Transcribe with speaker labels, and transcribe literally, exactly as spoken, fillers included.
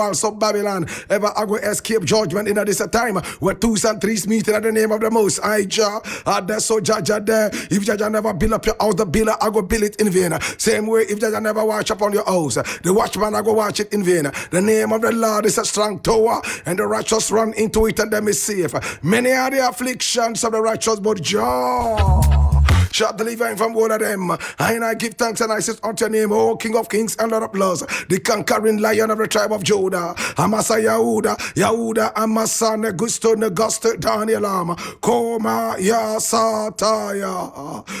Speaker 1: also Babylon. Ever I go escape judgment in this time where twos and threes meet in the name of the most high Jah. Ah, that's so Jah Jah there. If Jah Jah never build up your house, the builder I go build it in vain. Same way if Jah Jah never watch upon your house, the watchman I go watch it in vain. The name of the Lord is a strong tower, and the righteous run into it and them is safe. Many are the afflictions of the righteous, but Jah shall deliver him from one of them. And I give thanks and I say unto your name, O King of Kings and Lord of Lords, the conquering Lion of the tribe of Judah. Amasa Yahuda, Yahuda, Amasa, Negusto, Negusto, Daniel, Koma, Yasataya.